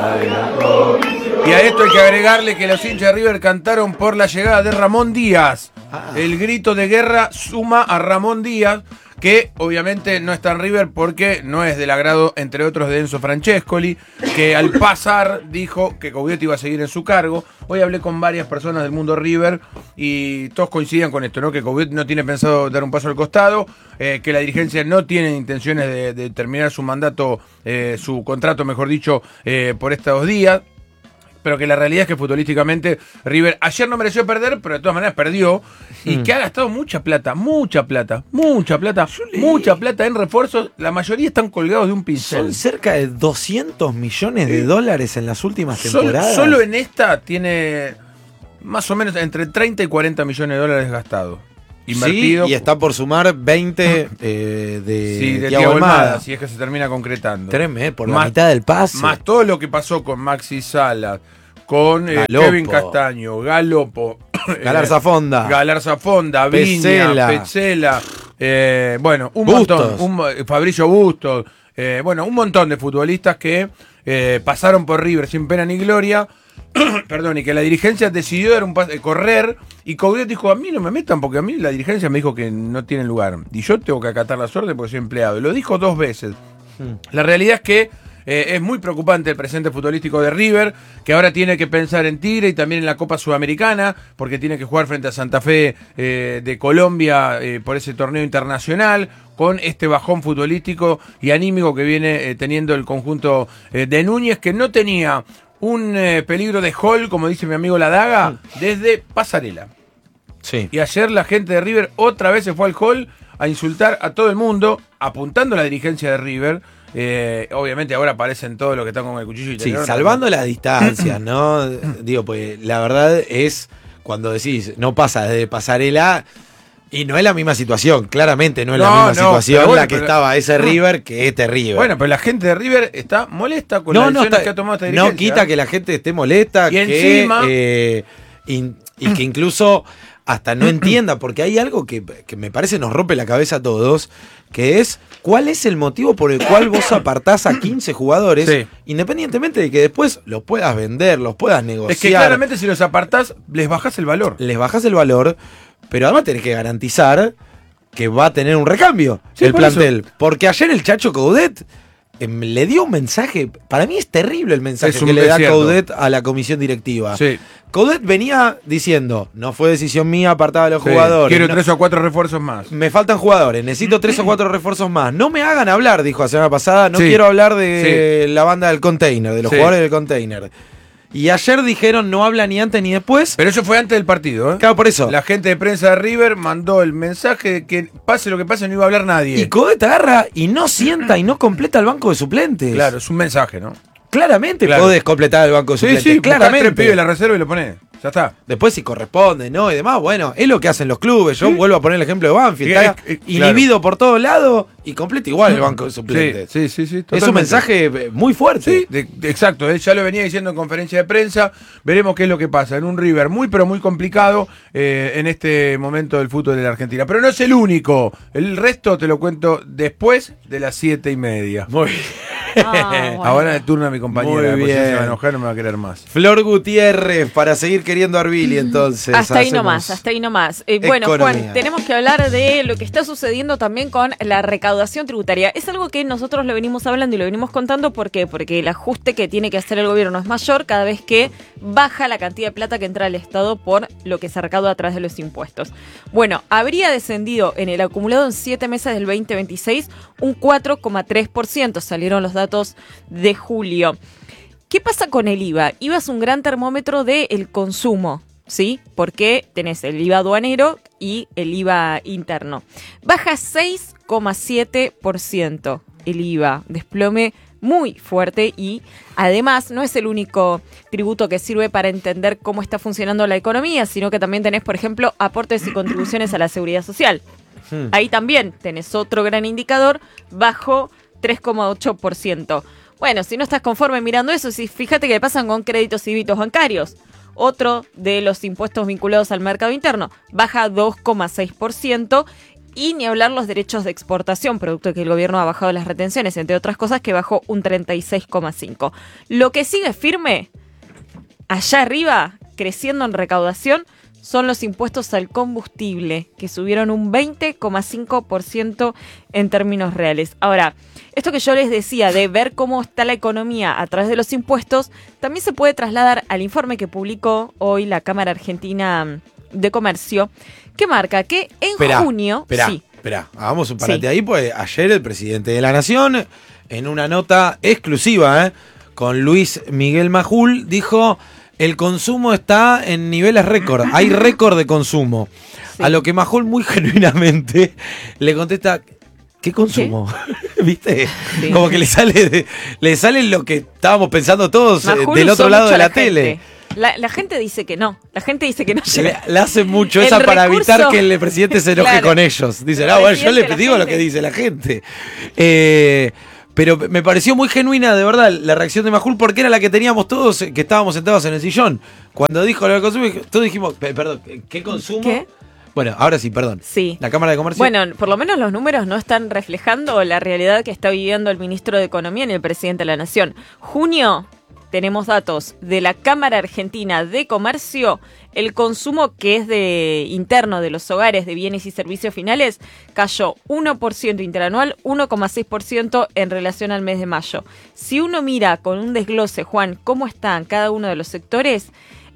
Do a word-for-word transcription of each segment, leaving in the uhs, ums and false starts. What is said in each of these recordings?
Y a esto hay que agregarle que los hinchas de River cantaron por la llegada de Ramón Díaz. Ah. El grito de guerra suma a Ramón Díaz, que obviamente no está en River porque no es del agrado, entre otros, de Enzo Francescoli, que al pasar dijo que Coudet iba a seguir en su cargo. Hoy hablé con varias personas del mundo River y todos coincidían con esto, ¿no? Que Coudet no tiene pensado dar un paso al costado, eh, que la dirigencia no tiene intenciones de, de terminar su mandato, eh, su contrato, mejor dicho, eh, por estos días. Pero que la realidad es que futbolísticamente River ayer no mereció perder, pero de todas maneras perdió. Y hmm. que ha gastado mucha plata, mucha plata, mucha plata, mucha plata en refuerzos. La mayoría están colgados de un pincel. Son cerca de doscientos millones de dólares en las últimas temporadas. Solo, solo en esta tiene más o menos entre treinta y cuarenta millones de dólares gastados. Invertido. Sí, y está por sumar veinte eh, de, sí, de Thiago Almada, si es que se termina concretando. Tremendo, por la más, mitad del pase. Más todo lo que pasó con Maxi Salas, con eh, Kevin Castaño, Galopo, Galarza Fonda, Galarza Fonda, Viña, Petzela, eh, bueno, un Bustos. montón, un, Fabricio Bustos, eh, bueno, un montón de futbolistas que eh, pasaron por River sin pena ni gloria. Perdón, y que la dirigencia decidió dar un pase, correr, y Coudet dijo, a mí no me metan porque a mí la dirigencia me dijo que no tiene lugar y yo tengo que acatar las órdenes porque soy empleado. Y lo dijo dos veces. Hmm. La realidad es que eh, es muy preocupante el presente futbolístico de River, que ahora tiene que pensar en Tigre y también en la Copa Sudamericana, porque tiene que jugar frente a Santa Fe eh, de Colombia eh, por ese torneo internacional, con este bajón futbolístico y anímico que viene eh, teniendo el conjunto eh, de Núñez, que no tenía un eh, peligro de hall, como dice mi amigo La Daga, desde Pasarela. Sí. Y ayer la gente de River otra vez se fue al hall a insultar a todo el mundo, apuntando a la dirigencia de River. Eh, obviamente ahora aparecen todos los que están con el cuchillo y sí, salvando las distancias, ¿no? Digo, pues la verdad es, cuando decís, no pasa desde Pasarela. Y no es la misma situación, claramente no es no, la misma no, situación bueno, la que pero, estaba ese River que este River. Bueno, pero la gente de River está molesta con no, las decisiones no está, que ha tomado esta dirigencia. No quita que la gente esté molesta, y que, encima, eh, in, y que incluso hasta no entienda, porque hay algo que, que me parece nos rompe la cabeza a todos, que es cuál es el motivo por el cual vos apartás a quince jugadores, sí. independientemente de que después los puedas vender, los puedas negociar. Es que claramente si los apartás, les bajás el valor. Les bajás el valor, pero además tenés que garantizar que va a tener un recambio sí, el por plantel. Eso. Porque ayer el Chacho Coudet eh, le dio un mensaje, para mí es terrible el mensaje es que le da cierto. Coudet a la comisión directiva. Sí. Coudet venía diciendo, no fue decisión mía apartar a los sí, jugadores. Quiero no, tres o cuatro refuerzos más. Me faltan jugadores, necesito tres o cuatro refuerzos más. No me hagan hablar, dijo la semana pasada, no sí. quiero hablar de sí. la banda del container, de los sí. jugadores del container. Y ayer dijeron no habla ni antes ni después. Pero eso fue antes del partido, ¿eh? Claro, por eso. La gente de prensa de River mandó el mensaje de que pase lo que pase no iba a hablar nadie. Y Coudet agarra y no sienta y no completa el banco de suplentes. Claro, es un mensaje, ¿no? Claramente claro. podés completar el banco de suplentes. Sí, sí, claramente. Tres pibes la reserva y lo ponés. Ya está. Después si corresponde, ¿no? Y demás, bueno, es lo que hacen los clubes. Yo ¿sí? vuelvo a poner el ejemplo de Banfield. Está es, es, inhibido claro. por todos lados y completa igual el banco de suplentes. Sí, sí, sí. sí es un mensaje muy fuerte. Sí, de, de, exacto. Él ya lo venía diciendo en conferencia de prensa. Veremos qué es lo que pasa en un River muy, pero muy complicado eh, en este momento del fútbol de la Argentina. Pero no es el único. El resto te lo cuento después de las siete y media. Muy bien. Ah, bueno. Ahora de turno a mi compañera. Muy bien. Se va a enojar, no me va a querer más. Flor Gutiérrez, para seguir queriendo a Arvili, entonces. Hasta ahí nomás, hasta ahí nomás. Eh, bueno, Juan, tenemos que hablar de lo que está sucediendo también con la recaudación tributaria. Es algo que nosotros lo venimos hablando y lo venimos contando. ¿Por qué? Porque el ajuste que tiene que hacer el gobierno es mayor cada vez que baja la cantidad de plata que entra al Estado por lo que se recauda a través de los impuestos. Bueno, habría descendido en el acumulado en siete meses del veinte veintiséis un cuatro coma tres por ciento. Salieron los datos de julio. ¿Qué pasa con el I V A? I V A es un gran termómetro del consumo, ¿sí? Porque tenés el I V A aduanero y el I V A interno. Baja seis coma siete por ciento el I V A, desplome muy fuerte y además no es el único tributo que sirve para entender cómo está funcionando la economía, sino que también tenés, por ejemplo, aportes y contribuciones a la seguridad social. Hmm. Ahí también tenés otro gran indicador, bajo tres coma ocho por ciento. Bueno, si no estás conforme mirando eso, si fíjate que pasan con créditos y débitos bancarios. Otro de los impuestos vinculados al mercado interno baja dos coma seis por ciento Y ni hablar los derechos de exportación, producto de que el gobierno ha bajado las retenciones, entre otras cosas, que bajó un treinta y seis coma cinco. Lo que sigue firme, allá arriba, creciendo en recaudación, son los impuestos al combustible, que subieron un veinte coma cinco por ciento en términos reales. Ahora, esto que yo les decía de ver cómo está la economía a través de los impuestos, también se puede trasladar al informe que publicó hoy la Cámara Argentina de Comercio, que marca que en esperá, junio... Esperá, sí. esperá, hagamos un parate Sí. ahí, pues ayer el presidente de la Nación, en una nota exclusiva, ¿eh? con Luis Miguel Majul, dijo... El consumo está en niveles récord, hay récord de consumo. Sí. A lo que Majul muy genuinamente le contesta, ¿qué consumo? ¿Qué? ¿Viste? Sí. Como que le sale de, le sale lo que estábamos pensando todos Majul del otro lado de la, la tele. La, la gente dice que no, la gente dice que no llega. Le, le hace mucho el esa recurso, para evitar que el presidente se enoje claro, con ellos. Dice, no, bueno, yo le digo lo que dice la gente. Eh... Pero me pareció muy genuina, de verdad, la reacción de Majul, porque era la que teníamos todos, que estábamos sentados en el sillón. Cuando dijo lo del consumo, todos dijimos, perdón, ¿qué consumo? ¿Qué? Bueno, ahora sí, perdón. Sí. La Cámara de Comercio. Bueno, por lo menos los números no están reflejando la realidad que está viviendo el ministro de Economía ni el presidente de la Nación. Junio, tenemos datos de la Cámara Argentina de Comercio. El consumo que es de interno de los hogares de bienes y servicios finales cayó uno por ciento interanual, uno coma seis por ciento en relación al mes de mayo. Si uno mira con un desglose, Juan, cómo están cada uno de los sectores,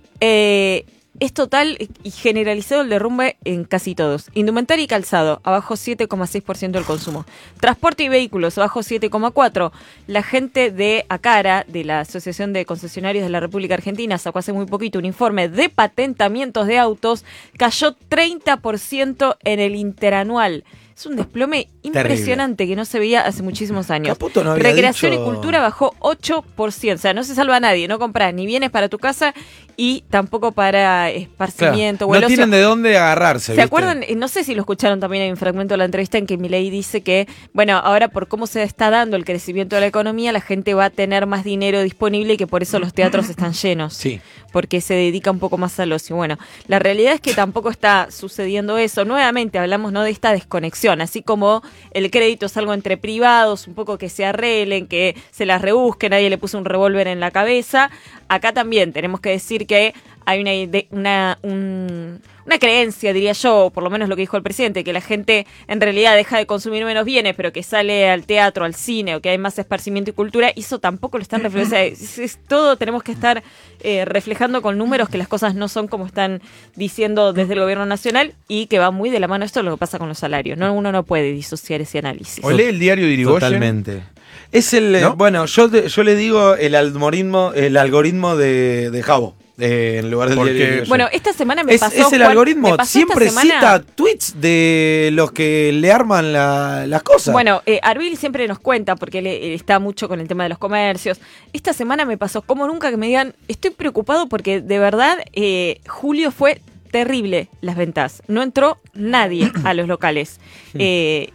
eh, es total y generalizado el derrumbe en casi todos. Indumentaria y calzado, abajo siete coma seis por ciento del consumo. Transporte y vehículos, abajo siete coma cuatro por ciento. La gente de ACARA, de la Asociación de Concesionarios de la República Argentina, sacó hace muy poquito un informe de patentamientos de autos, cayó treinta por ciento en el interanual. Es un desplome impresionante terrible, que no se veía hace muchísimos años. No Recreación dicho... y cultura bajó ocho por ciento. O sea, no se salva a nadie. No compras ni bienes para tu casa y tampoco para esparcimiento. Claro, no tienen de dónde agarrarse. ¿Se ¿viste? acuerdan? No sé si lo escucharon también en un fragmento de la entrevista en que Milei dice que, bueno, ahora por cómo se está dando el crecimiento de la economía, la gente va a tener más dinero disponible y que por eso los teatros están llenos. Sí. Porque se dedica un poco más al ocio. Bueno, la realidad es que tampoco está sucediendo eso. Nuevamente hablamos no de esta desconexión, así como el crédito es algo entre privados, un poco que se arreglen, que se las rebusquen, nadie le puso un revólver en la cabeza. Acá también tenemos que decir que hay una, una, un, una creencia, diría yo, por lo menos lo que dijo el presidente, que la gente en realidad deja de consumir menos bienes, pero que sale al teatro, al cine, o que hay más esparcimiento y cultura, y eso tampoco lo están reflejando. Es, es, todo tenemos que estar eh, reflejando con números que las cosas no son como están diciendo desde el gobierno nacional, y que va muy de la mano esto de lo que pasa con los salarios. No, uno no puede disociar ese análisis. O lee el diario de Irigoyen. Totalmente. Es el, ¿no? Bueno, yo, yo le digo el algoritmo, el algoritmo de, de Jabo. Eh, en lugar del Porque, diario. Bueno, esta semana me es, pasó. Es el Juan, algoritmo. Siempre cita tweets de los que le arman la, las cosas. Bueno, eh, Arbil siempre nos cuenta, porque él, él está mucho con el tema de los comercios. Esta semana me pasó, como nunca, que me digan, estoy preocupado porque de verdad eh, julio fue terrible las ventas. No entró nadie a los locales. Eh,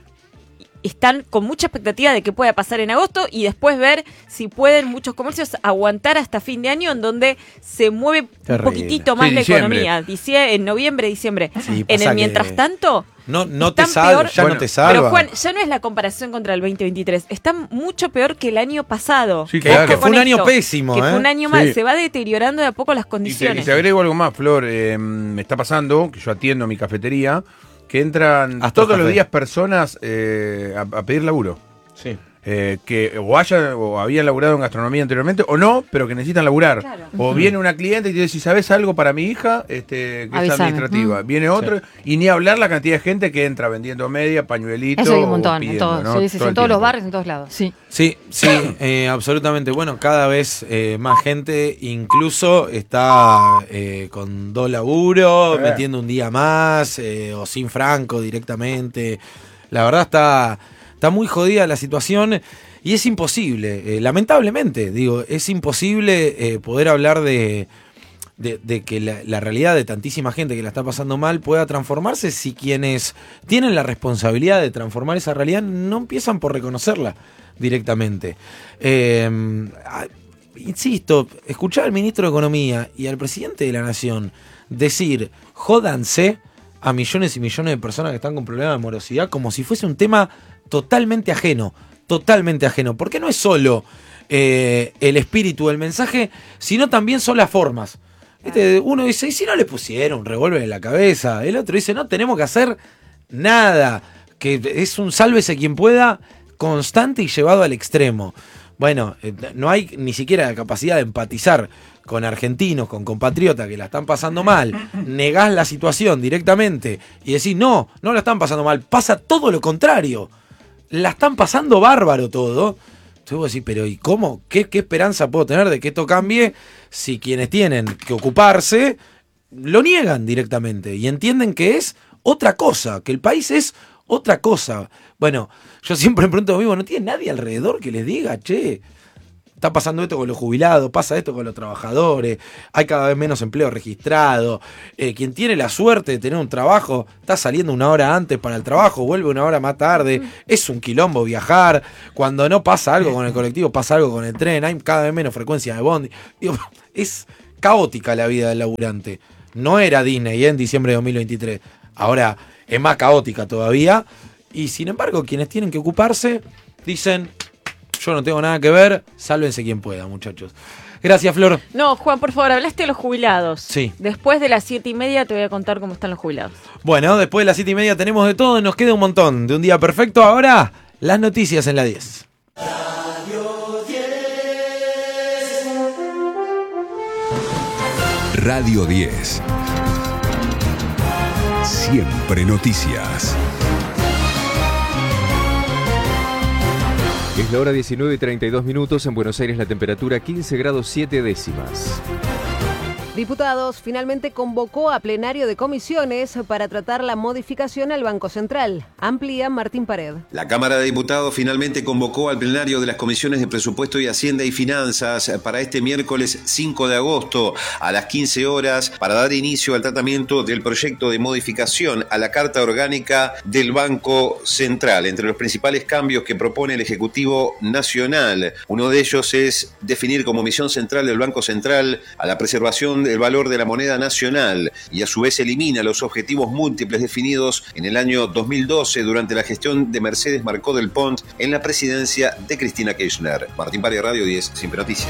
están con mucha expectativa de qué pueda pasar en agosto y después ver si pueden muchos comercios aguantar hasta fin de año, en donde se mueve terrible. Un poquitito más sí, la diciembre. Economía. Dicie, en noviembre, diciembre. Sí, en el mientras que... tanto... No, no te salva, ya bueno, no te salva. Pero Juan, ya no es la comparación contra el veinte veintitrés, está mucho peor que el año pasado. Sí, claro. Que fue un año pésimo. Que ¿eh? fue un año sí. mal, se va deteriorando de a poco las condiciones. Y te, y te agrego algo más, Flor, eh, me está pasando, que yo atiendo mi cafetería, que entran Hasta todos los días personas eh, a, a pedir laburo. Sí. Eh, que o hayan o habían laburado en gastronomía anteriormente o no, pero que necesitan laburar. Claro. O uh-huh. viene una cliente y te dice, si sabes algo para mi hija, este, que Avisame. Es administrativa. Uh-huh. Viene otro, sí. y ni hablar la cantidad de gente que entra vendiendo media, pañuelitos. Eso hay un montón, pidiendo, en, todo, ¿no? sí, sí, todo en todos los barrios, en todos lados. Sí, sí, sí eh, absolutamente. Bueno, cada vez eh, más gente incluso está eh, con dos laburos, eh. metiendo un día más, eh, o sin franco directamente. La verdad está... Está muy jodida la situación y es imposible, eh, lamentablemente, digo, es imposible eh, poder hablar de, de, de que la, la realidad de tantísima gente que la está pasando mal pueda transformarse si quienes tienen la responsabilidad de transformar esa realidad no empiezan por reconocerla directamente. Eh, insisto, escuchar al ministro de Economía y al presidente de la Nación decir, jódanse, a millones y millones de personas que están con problemas de morosidad como si fuese un tema totalmente ajeno, totalmente ajeno, porque no es solo eh, el espíritu del mensaje, sino también son las formas. Este, uno dice, ¿y si no le pusieron un revólver en la cabeza? El otro dice, no tenemos que hacer nada, que es un sálvese quien pueda constante y llevado al extremo. Bueno, eh, no hay ni siquiera la capacidad de empatizar con argentinos, con compatriotas que la están pasando mal, negás la situación directamente y decís, no, no la están pasando mal, pasa todo lo contrario, la están pasando bárbaro todo. Entonces vos decís, pero ¿y cómo? ¿Qué, qué esperanza puedo tener de que esto cambie si quienes tienen que ocuparse lo niegan directamente y entienden que es otra cosa, que el país es otra cosa? Bueno, yo siempre me pregunto lo mismo, ¿no tiene nadie alrededor que les diga, che, está pasando esto con los jubilados, pasa esto con los trabajadores, hay cada vez menos empleo registrado, eh, quien tiene la suerte de tener un trabajo está saliendo una hora antes para el trabajo, vuelve una hora más tarde, es un quilombo viajar, cuando no pasa algo con el colectivo, pasa algo con el tren, hay cada vez menos frecuencia de bondi. Digo, es caótica la vida del laburante. No era Disney ¿eh? en diciembre de dos mil veintitrés, ahora es más caótica todavía, y sin embargo quienes tienen que ocuparse dicen, yo no tengo nada que ver, sálvense quien pueda, muchachos. Gracias, Flor. No, Juan, por favor, hablaste de los jubilados. Sí. Después de las siete y media te voy a contar cómo están los jubilados. Bueno, después de las siete y media tenemos de todo y nos queda un montón de un día perfecto. Ahora, las noticias en la diez. Radio diez. Radio diez. Siempre noticias. Es la hora diecinueve y treinta y dos minutos. En Buenos Aires la temperatura quince grados siete décimas. Diputados finalmente convocó a plenario de comisiones para tratar la modificación al Banco Central. Amplía Martín Pared. La Cámara de Diputados finalmente convocó al plenario de las comisiones de Presupuesto y Hacienda y Finanzas para este miércoles cinco de agosto a las quince horas para dar inicio al tratamiento del proyecto de modificación a la Carta Orgánica del Banco Central. Entre los principales cambios que propone el Ejecutivo Nacional, uno de ellos es definir como misión central del Banco Central a la preservación el valor de la moneda nacional y a su vez elimina los objetivos múltiples definidos en el año dos mil doce durante la gestión de Mercedes Marcó del Pont en la presidencia de Cristina Kirchner. Martín Pared, Radio diez, Siempre Noticias.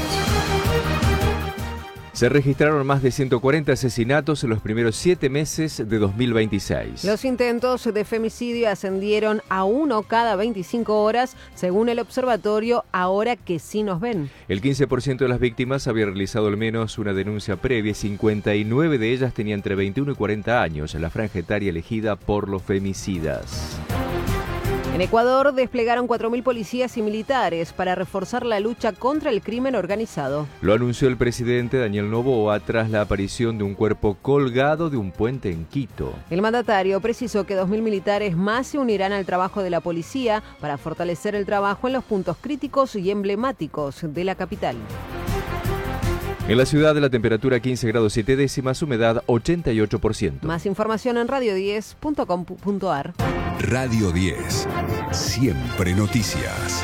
Se registraron más de ciento cuarenta asesinatos en los primeros siete meses de dos mil veintiséis. Los intentos de femicidio ascendieron a uno cada veinticinco horas, según el observatorio Ahora que sí nos ven. El quince por ciento de las víctimas había realizado al menos una denuncia previa y cincuenta y nueve de ellas tenían entre veintiuno y cuarenta años, la franja etaria elegida por los femicidas. En Ecuador desplegaron cuatro mil policías y militares para reforzar la lucha contra el crimen organizado. Lo anunció el presidente Daniel Noboa tras la aparición de un cuerpo colgado de un puente en Quito. El mandatario precisó que dos mil militares más se unirán al trabajo de la policía para fortalecer el trabajo en los puntos críticos y emblemáticos de la capital. En la ciudad la temperatura quince grados siete décimas, humedad ochenta y ocho por ciento. Más información en radio diez punto com punto ar. Radio diez. Siempre noticias.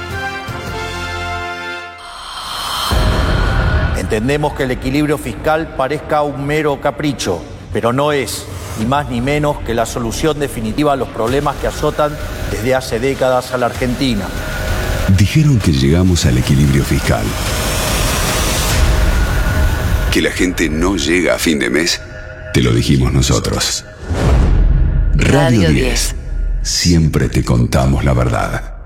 Entendemos que el equilibrio fiscal parezca un mero capricho, pero no es, ni más ni menos, que la solución definitiva a los problemas que azotan desde hace décadas a la Argentina. Dijeron que llegamos al equilibrio fiscal. Que la gente no llega a fin de mes, te lo dijimos nosotros. Radio diez. Siempre te contamos la verdad.